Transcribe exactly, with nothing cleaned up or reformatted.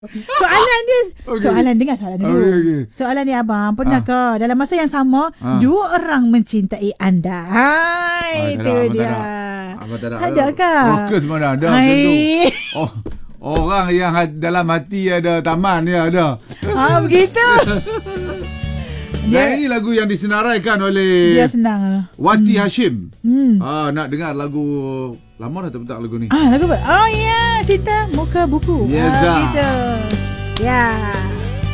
Soalan dia Okay. Soalan dengar soalan dulu. Okay, okay. Soalan ni abang, pernahkah dalam masa yang sama Ah. dua orang mencintai anda? Hai, Ah, itu tak ada, abang dia. tak ada. Abang tak ada. Adakah? Rockers mana ada macam tu. Hai. Oh, orang yang ha- dalam hati ada taman dia ada. Ah, begitu. Dan Dia, ini lagu yang disenaraikan oleh dia senang. Wati Hashim. Hmm. Ah, nak dengar lagu lama dah tak betul lagu ni. Ah, lagu apa? Oh ya, yeah. Cinta Muka Buku. Yes, ah, ah. gitu. Ya. Yeah.